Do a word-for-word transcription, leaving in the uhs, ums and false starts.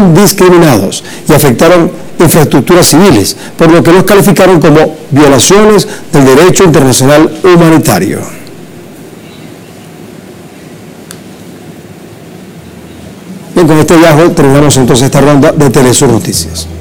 fueron discriminados y afectaron infraestructuras civiles, por lo que los calificaron como violaciones del derecho internacional humanitario. Bien, con este viaje terminamos entonces esta ronda de Telesur Noticias.